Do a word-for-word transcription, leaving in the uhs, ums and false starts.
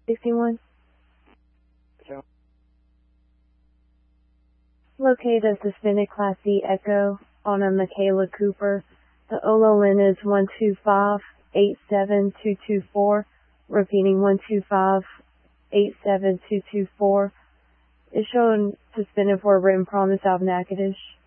sixty-one. So, Locate a suspended Class C Echo on a Michaela Cooper. The O L O N is one two five eight seven two two four. Repeating one two five eight seven two two four. Is shown suspended for a written promise of Natchitoches.